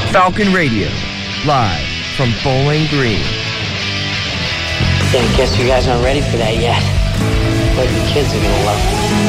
Falcon Radio, live from Bowling Green. Yeah, I guess you guys aren't ready for that yet. But the kids are gonna love it.